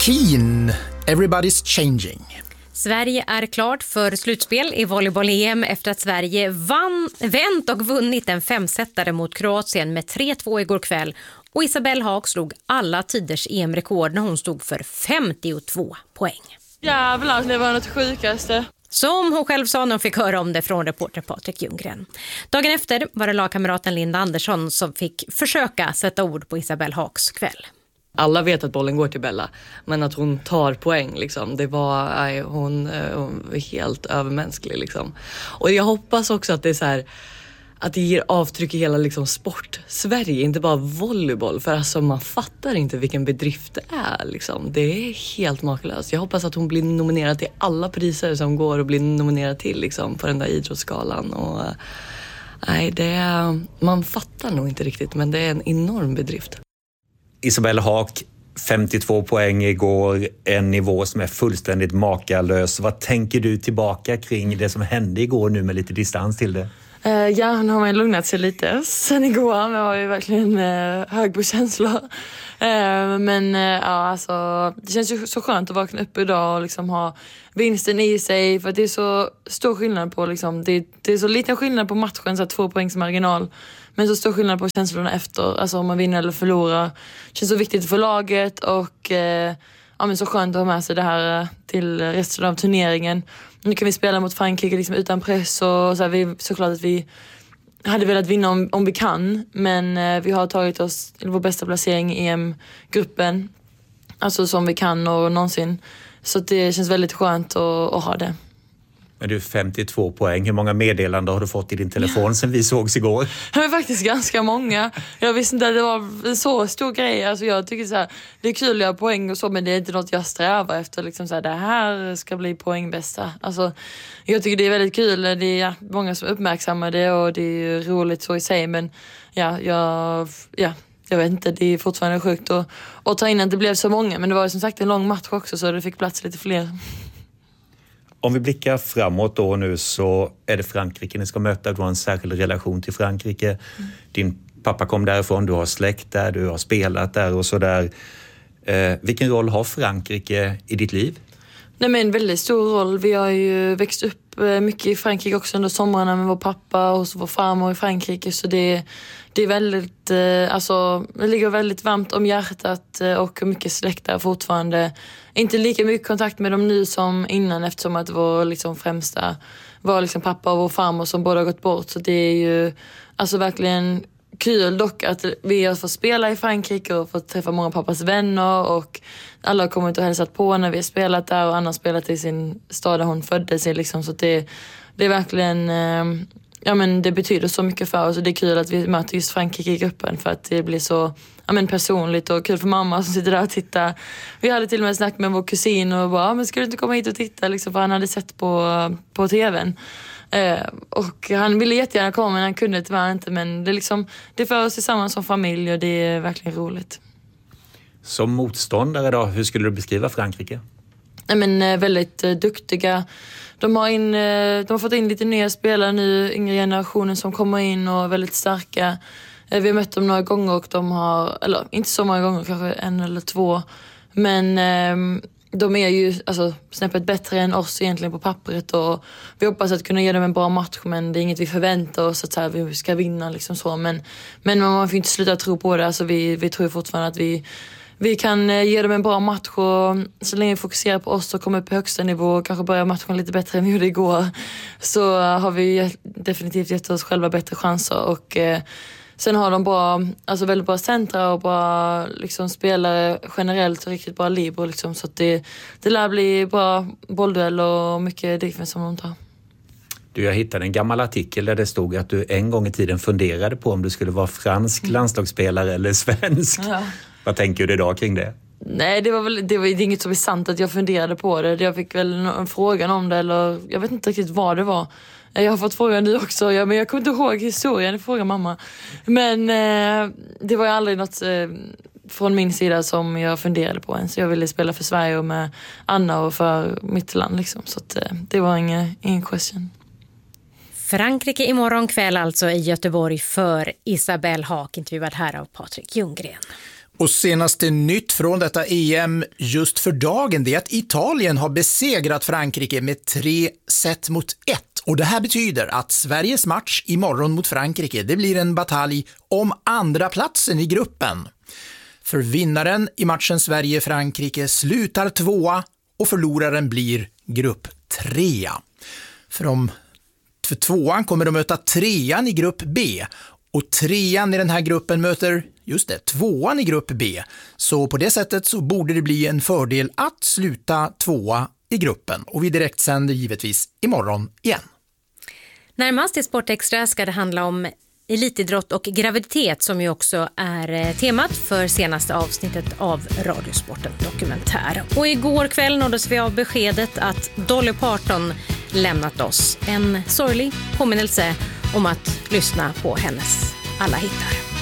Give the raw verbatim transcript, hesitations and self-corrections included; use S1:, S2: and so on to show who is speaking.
S1: Keen, Everybody's Changing.
S2: Sverige är klart för slutspel i volleyboll-E M efter att Sverige vann, vänt och vunnit en femsetare mot Kroatien med tre två igår kväll. Och Isabelle Haak slog alla tiders E M-rekord när hon stod för femtiotvå poäng.
S3: Jävlar, det var något sjukaste.
S2: Som hon själv sa när hon fick höra om det från reporter Patrik Ljunggren. Dagen efter var det lagkamraten Linda Andersson som fick försöka sätta ord på Isabelle Haaks kväll.
S4: Alla vet att bollen går till Bella, men att hon tar poäng liksom, det var nej, hon, hon var helt övermänsklig liksom. Och jag hoppas också att det är så här, att det ger avtryck i hela liksom sport Sverige, inte bara volleyboll, för alltså man fattar inte vilken bedrift det är liksom. Det är helt makalöst. Jag hoppas att hon blir nominerad till alla priser som går och blir nominerad till liksom på den där idrottsskalan. Och nej, det är, man fattar nog inte riktigt, men det är en enorm bedrift.
S5: Isabelle Haak, femtiotvå poäng igår, en nivå som är fullständigt makalös. Vad tänker du tillbaka kring det som hände igår nu med lite distans till det?
S3: Uh, ja, nu har man lugnat sig lite sen igår. Jag var ju verkligen uh, hög på känslor. Uh, men uh, ja, alltså, det känns ju så skönt att vakna upp idag och liksom ha vinsten i sig. För det är så stor skillnad på, liksom, det, det är så liten skillnad på matchen, så här, två poängs marginal. Men så stor skillnad på känslorna efter, alltså om man vinner eller förlorar. Det känns så viktigt för laget och uh, ja, men så skönt att ha med sig det här uh, till resten av turneringen. Nu kan vi spela mot Frankrike liksom utan press och så här, vi, såklart att vi hade velat vinna om, om vi kan, men eh, vi har tagit oss till vår bästa placering i E M-gruppen, alltså som vi kan och någonsin, så det känns väldigt skönt att, att ha det.
S5: Men du, femtiotvå poäng, hur många meddelanden har du fått i din telefon sen vi sågs igår?
S3: Det är faktiskt ganska många. Jag visste inte att det var en så stor grej. Alltså jag tycker så här, det är kul att ha poäng och så, men det är inte något jag strävar efter. Liksom så här, det här ska bli poängbästa. Alltså, jag tycker det är väldigt kul. Det är ja, många som uppmärksammar det och det är ju roligt så i sig. Men ja, jag, ja, jag vet inte, det är fortfarande sjukt att, att ta in att det blev så många. Men det var ju som sagt en lång match också, så det fick plats lite fler.
S5: Om vi blickar framåt då nu, så är det Frankrike ni ska möta. Du har en särskild relation till Frankrike. Mm. Din pappa kom därifrån, du har släkt där, du har spelat där och sådär. Eh, vilken roll har Frankrike i ditt liv?
S3: Nej, men en väldigt stor roll. Vi har ju växt upp mycket i Frankrike också under somrarna med vår pappa och så vår farmor i Frankrike. Så det, det är väldigt, alltså, det ligger väldigt varmt om hjärtat och mycket släkt där fortfarande. Inte lika mycket kontakt med dem nu som innan, eftersom att vår liksom främsta var liksom pappa och vår farmor som båda har gått bort. Så det är ju alltså verkligen kul dock att vi har fått spela i Frankrike och fått träffa många pappas vänner, och alla har kommit och hälsat på när vi har spelat där, och Anna har spelat i sin stad där hon födde sig liksom. Så det, det är verkligen ja, men det betyder så mycket för oss, och det är kul att vi möter just Frankrike i gruppen, för att det blir så ja, men personligt och kul för mamma som sitter där och tittar. Vi hade till och med snackat med vår kusin och bara, men ska du inte komma hit och titta liksom, för han hade sett på, på tvn. Eh, och han ville jättegärna komma, men han kunde tyvärr inte. Men det, liksom, det för oss tillsammans som familj, och det är verkligen roligt.
S5: Som motståndare då, hur skulle du beskriva Frankrike?
S3: Nej, men, eh, väldigt eh, duktiga. De har, in, eh, de har fått in lite nya spelare nu, yngre generationen som kommer in och är väldigt starka. Eh, vi har mött dem några gånger och de har, eller inte så många gånger, kanske en eller två. Men eh, de är ju alltså, snäppet bättre än oss egentligen på pappret, och vi hoppas att kunna ge dem en bra match, men det är inget vi förväntar oss att så här, vi ska vinna liksom så. Men, men man får inte sluta tro på det. Alltså, vi, vi tror fortfarande att vi, vi kan ge dem en bra match, och så länge vi fokuserar på oss och kommer upp på högsta nivå och kanske börja matchen lite bättre än vi gjorde igår, så har vi definitivt gett oss själva bättre chanser. Och eh, sen har de bra, alltså väldigt bra centra och bra liksom, spelare generellt och riktigt bra libero liksom, så att det, det lär bli bra bollduell och mycket defense som de tar.
S5: Du, jag hittade en gammal artikel där det stod att du en gång i tiden funderade på om du skulle vara fransk mm. landslagsspelare eller svensk. Ja. Vad tänker du idag kring det? Nej, det var väl det var inget som är sant att jag funderade på det. Jag fick väl en frågan om det, eller jag vet inte riktigt vad det var. Jag har fått frågan nu också, ja, men jag kommer inte ihåg historien, det frågar mamma. Men eh, det var ju aldrig något eh, från min sida som jag funderade på än. Så jag ville spela för Sverige och med Anna och för mitt land liksom. Så att, eh, det var ingen, ingen question.
S2: Frankrike imorgon kväll alltså i Göteborg för Isabelle Haak, intervjuad här av Patrik Ljunggren.
S1: Och senaste nytt från detta E M just för dagen det är att Italien har besegrat Frankrike med tre set mot ett. Och det här betyder att Sveriges match imorgon mot Frankrike det blir en batalj om andra platsen i gruppen. För vinnaren i matchen Sverige-Frankrike slutar tvåa och förloraren blir grupp trea. För, om, för tvåan kommer de möta trean i grupp B och trean i den här gruppen möter just det, tvåan i grupp B. Så på det sättet så borde det bli en fördel att sluta tvåa i gruppen och vi direkt sänder givetvis imorgon igen.
S2: Närmast i Sportextra ska det handla om elitidrott och graviditet som ju också är temat för senaste avsnittet av Radiosporten Dokumentär. Och igår kväll nåddes vi av beskedet att Dolly Parton lämnat oss. En sorglig påminnelse om att lyssna på hennes alla hittar.